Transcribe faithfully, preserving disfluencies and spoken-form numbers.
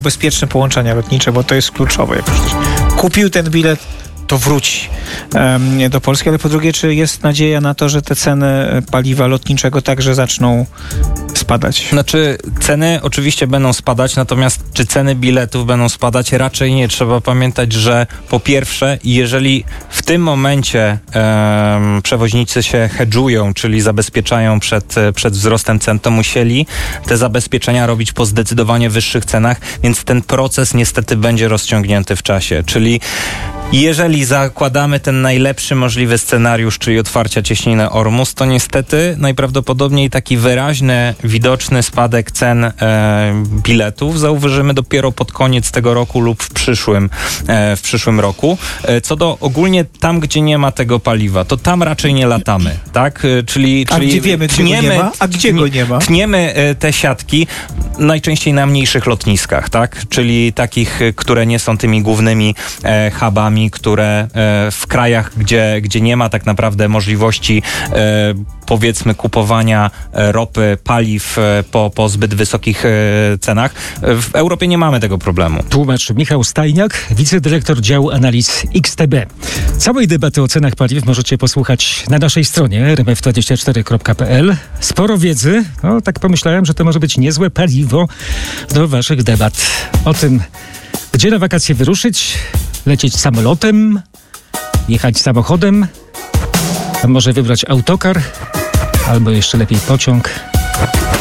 Bezpieczne połączenia lotnicze, bo to jest kluczowe. Jak już ktoś kupił ten bilet, to wróci um, do Polski, ale po drugie, czy jest nadzieja na to, że te ceny paliwa lotniczego także zaczną spadać? Znaczy, ceny oczywiście będą spadać, natomiast czy ceny biletów będą spadać? Raczej nie. Trzeba pamiętać, że po pierwsze, jeżeli w tym momencie um, przewoźnicy się hedżują, czyli zabezpieczają przed, przed wzrostem cen, to musieli te zabezpieczenia robić po zdecydowanie wyższych cenach, więc ten proces niestety będzie rozciągnięty w czasie. Czyli jeżeli zakładamy ten najlepszy możliwy scenariusz, czyli otwarcia cieśniny Ormus, to niestety najprawdopodobniej taki wyraźny, widoczny spadek cen e, biletów zauważymy dopiero pod koniec tego roku lub w przyszłym, e, w przyszłym roku. E, co do ogólnie tam, gdzie nie ma tego paliwa, to tam raczej nie latamy, tak? E, czyli, A czyli gdzie wiemy, gdzie tniemy, go nie ma? A gdzie go nie ma? Tniemy e, te siatki najczęściej na mniejszych lotniskach, tak? Czyli takich, które nie są tymi głównymi e, hubami, które e, w krajach, gdzie, gdzie nie ma tak naprawdę możliwości e, powiedzmy kupowania e, ropy, paliw e, po, po zbyt wysokich e, cenach. W Europie nie mamy tego problemu. Tłumacz Michał Stajniak, wicedyrektor działu analiz X T B. Całej debaty o cenach paliw możecie posłuchać na naszej stronie er em f dwadzieścia cztery kropka p l. Sporo wiedzy, no tak pomyślałem, że to może być niezłe paliwo do waszych debat o tym, gdzie na wakacje wyruszyć, lecieć samolotem, jechać samochodem, a może wybrać autokar, albo jeszcze lepiej pociąg.